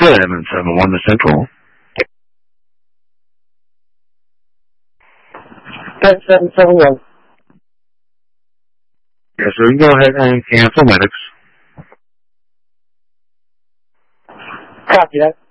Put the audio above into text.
Good, and 7-1 to Central. 771. Yes, sir. You can go ahead and cancel medics. Copy that.